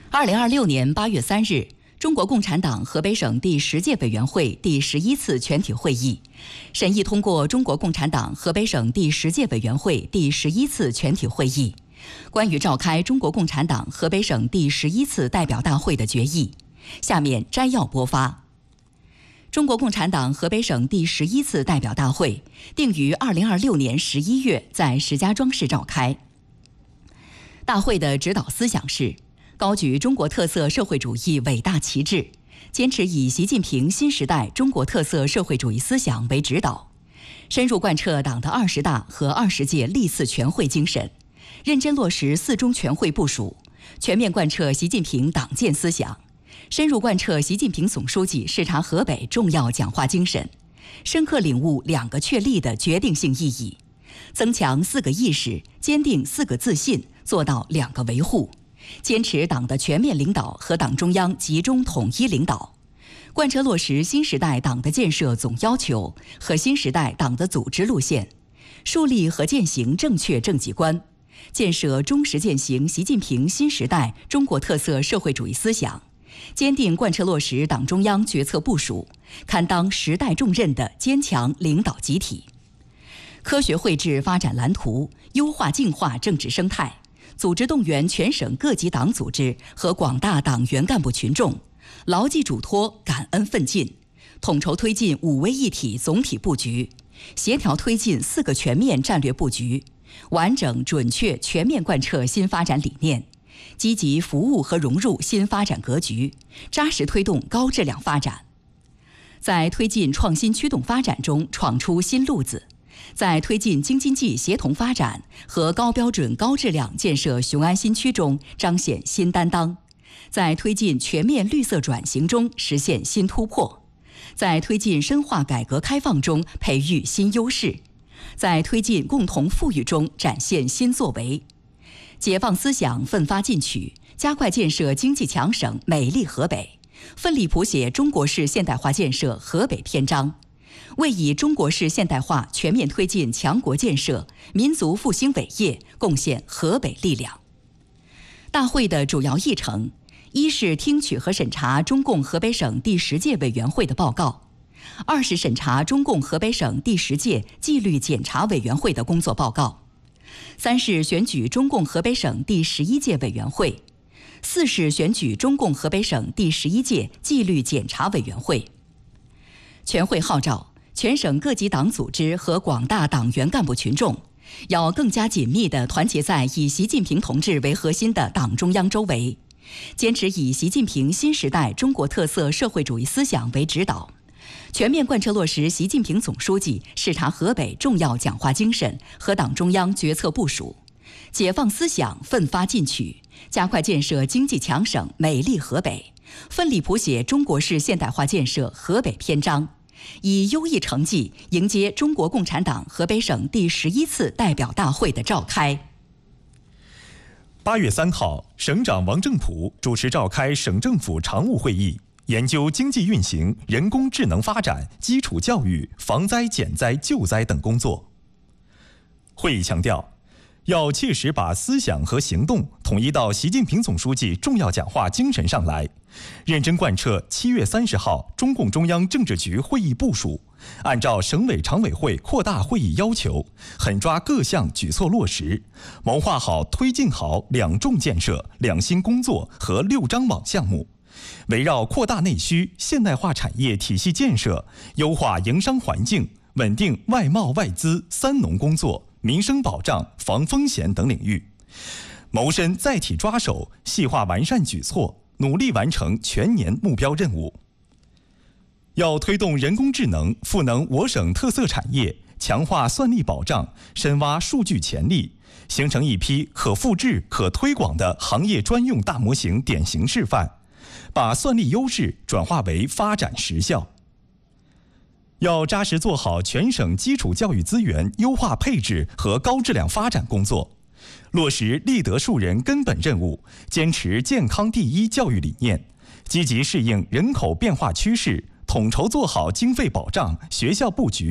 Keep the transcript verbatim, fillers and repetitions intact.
二零二六年八月三日，中国共产党河北省第十届委员会第十一次全体会议审议通过中国共产党河北省第十届委员会第十一次全体会议关于召开中国共产党河北省第十一次代表大会的决议。下面摘要播发。中国共产党河北省第十一次代表大会定于二零二六年十一月在石家庄市召开。大会的指导思想是高举中国特色社会主义伟大旗帜，坚持以习近平新时代中国特色社会主义思想为指导，深入贯彻党的二十大和二十届历次全会精神，认真落实四中全会部署，全面贯彻习近平党建思想，深入贯彻习近平总书记视察河北重要讲话精神，深刻领悟两个确立的决定性意义，增强四个意识，坚定四个自信，做到两个维护，坚持党的全面领导和党中央集中统一领导，贯彻落实新时代党的建设总要求和新时代党的组织路线，树立和践行正确政绩观，建设忠实践行习近平新时代中国特色社会主义思想，坚定贯彻落实党中央决策部署，堪当时代重任的坚强领导集体。科学绘制发展蓝图，优化净化政治生态，组织动员全省各级党组织和广大党员干部群众，牢记嘱托，感恩奋进，统筹推进五位一体总体布局，协调推进四个全面战略布局，完整准确全面贯彻新发展理念，积极服务和融入新发展格局，扎实推动高质量发展。在推进创新驱动发展中闯出新路子，在推进京津冀协同发展和高标准高质量建设雄安新区中彰显新担当，在推进全面绿色转型中实现新突破，在推进深化改革开放中培育新优势，在推进共同富裕中展现新作为。解放思想奋发进取，加快建设经济强省美丽河北，奋力谱写中国式现代化建设河北篇章，为以中国式现代化全面推进强国建设、民族复兴伟业贡献河北力量。大会的主要议程：一是听取和审查中共河北省第十届委员会的报告；二是审查中共河北省第十届纪律检查委员会的工作报告；三是选举中共河北省第十一届委员会；四是选举中共河北省第十一届纪律检查委员会。全会号召全省各级党组织和广大党员干部群众，要更加紧密地团结在以习近平同志为核心的党中央周围，坚持以习近平新时代中国特色社会主义思想为指导，全面贯彻落实习近平总书记视察河北重要讲话精神和党中央决策部署，解放思想奋发进取，加快建设经济强省美丽河北，奋力谱写中国式现代化建设河北篇章，以优异成绩迎接中国共产党河北省第十一次代表大会的召开。 八月三号，省长王正普主持召开省政府常务会议，研究经济运行、人工智能发展、基础教育、防灾减灾救灾等工作。会议强调，要切实把思想和行动统一到习近平总书记重要讲话精神上来，认真贯彻七月三十号中共中央政治局会议部署，按照省委常委会扩大会议要求，狠抓各项举措落实，谋划好推进好两重建设、两新工作和六张网项目，围绕扩大内需、现代化产业体系建设、优化营商环境、稳定外贸外资三农工作、民生保障、防风险等领域，谋深载体抓手，细化完善举措，努力完成全年目标任务。要推动人工智能赋能我省特色产业，强化算力保障，深挖数据潜力，形成一批可复制、可推广的行业专用大模型典型示范，把算力优势转化为发展实效。要扎实做好全省基础教育资源优化配置和高质量发展工作，落实立德树人根本任务，坚持健康第一教育理念，积极适应人口变化趋势，统筹做好经费保障、学校布局、